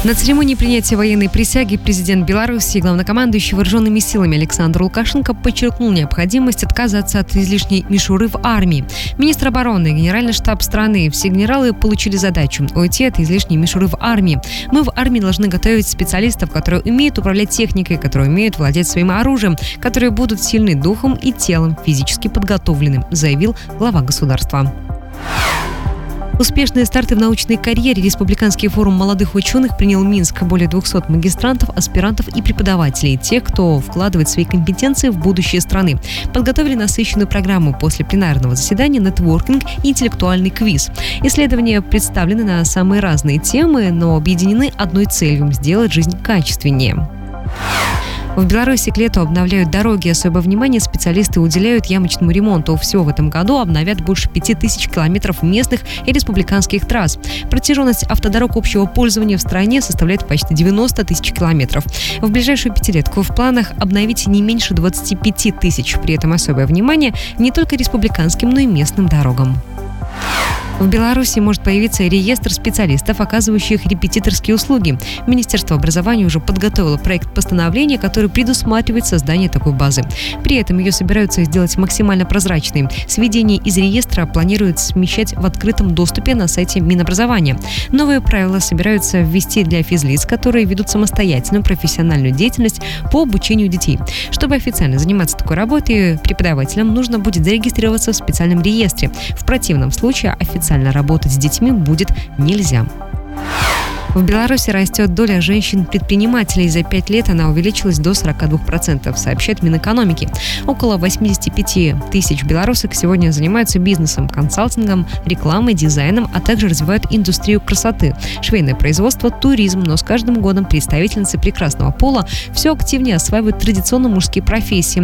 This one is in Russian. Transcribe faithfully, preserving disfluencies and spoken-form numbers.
На церемонии принятия военной присяги президент Беларуси и главнокомандующий вооруженными силами Александр Лукашенко подчеркнул необходимость отказаться от излишней мишуры в армии. Министр обороны и генеральный штаб страны, все генералы получили задачу уйти от излишней мишуры в армии. Мы в армии должны готовить специалистов, которые умеют управлять техникой, которые умеют владеть своим оружием, которые будут сильны духом и телом, физически подготовлены, заявил глава государства. Успешные старты в научной карьере Республиканский форум молодых ученых принял Минск. Более двухсот магистрантов, аспирантов и преподавателей, тех, кто вкладывает свои компетенции в будущее страны. Подготовили насыщенную программу. После пленарного заседания нетворкинг и интеллектуальный квиз. Исследования представлены на самые разные темы, но объединены одной целью – сделать жизнь качественнее. В Беларуси к лету обновляют дороги. Особое внимание специалисты уделяют ямочному ремонту. Всего в этом году обновят больше пяти тысяч километров местных и республиканских трасс. Протяженность автодорог общего пользования в стране составляет почти девяносто тысяч километров. В ближайшую пятилетку в планах обновить не меньше двадцати пяти тысяч. При этом особое внимание не только республиканским, но и местным дорогам. В Беларуси может появиться реестр специалистов, оказывающих репетиторские услуги. Министерство образования уже подготовило проект постановления, который предусматривает создание такой базы. При этом ее собираются сделать максимально прозрачной. Сведения из реестра планируют смещать в открытом доступе на сайте Минобразования. Новые правила собираются ввести для физлиц, которые ведут самостоятельную профессиональную деятельность по обучению детей. Чтобы официально заниматься такой работой, преподавателям нужно будет зарегистрироваться в специальном реестре. В противном случае официально Официально работать с детьми будет нельзя. В Беларуси растет доля женщин-предпринимателей. За пять лет она увеличилась до сорока двух процентов, сообщает Минэкономики. Около восьмидесяти пяти тысяч белорусок сегодня занимаются бизнесом, консалтингом, рекламой, дизайном, а также развивают индустрию красоты, швейное производство, туризм. Но с каждым годом представительницы прекрасного пола все активнее осваивают традиционно мужские профессии.